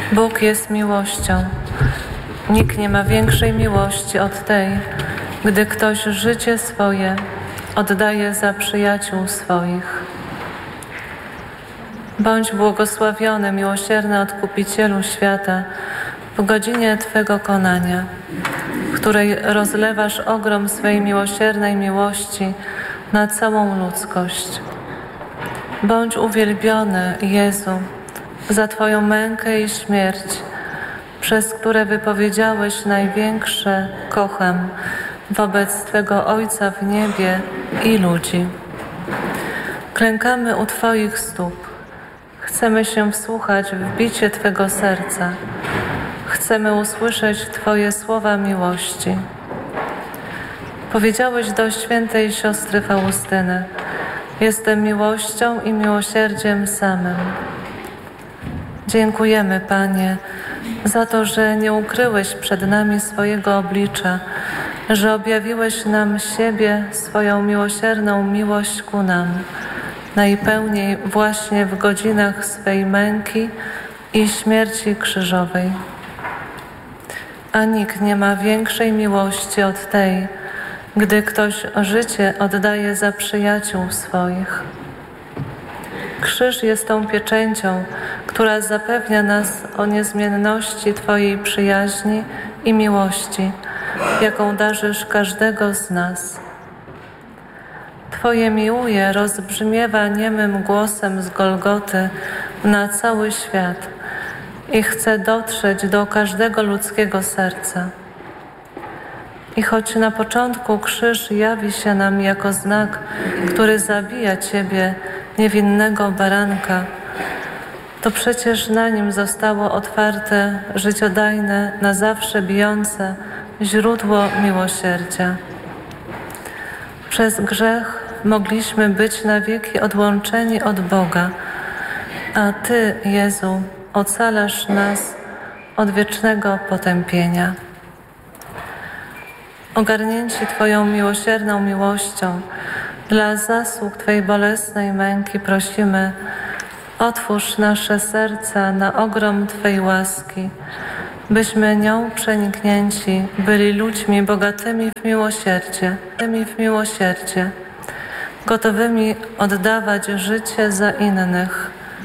Bóg jest miłością. Nikt nie ma większej miłości od tej, gdy ktoś życie swoje oddaje za przyjaciół swoich. Bądź błogosławiony, miłosierny Odkupicielu świata, w godzinie Twego konania, w której rozlewasz ogrom swej miłosiernej miłości na całą ludzkość. Bądź uwielbiony, Jezu, za Twoją mękę i śmierć, przez które wypowiedziałeś największe kocham wobec Twego Ojca w niebie i ludzi. Klękamy u Twoich stóp. Chcemy się wsłuchać w bicie Twego serca. Chcemy usłyszeć Twoje słowa miłości. Powiedziałeś do świętej siostry Faustyny: jestem miłością i miłosierdziem samym. Dziękujemy, Panie, za to, że nie ukryłeś przed nami swojego oblicza, że objawiłeś nam siebie, swoją miłosierną miłość ku nam, najpełniej właśnie w godzinach swej męki i śmierci krzyżowej. A nikt nie ma większej miłości od tej, gdy ktoś życie oddaje za przyjaciół swoich. Krzyż jest tą pieczęcią, która zapewnia nas o niezmienności Twojej przyjaźni i miłości, jaką darzysz każdego z nas. Twoje miłuje rozbrzmiewa niemym głosem z Golgoty na cały świat i chce dotrzeć do każdego ludzkiego serca. I choć na początku krzyż jawi się nam jako znak, który zabija Ciebie, niewinnego baranka, to przecież na nim zostało otwarte, życiodajne, na zawsze bijące źródło miłosierdzia. Przez grzech mogliśmy być na wieki odłączeni od Boga, a Ty, Jezu, ocalasz nas od wiecznego potępienia. Ogarnięci Twoją miłosierną miłością, dla zasług Twojej bolesnej męki prosimy: otwórz nasze serca na ogrom Twej łaski, byśmy nią przeniknięci byli ludźmi bogatymi w miłosierdzie, gotowymi oddawać życie za innych,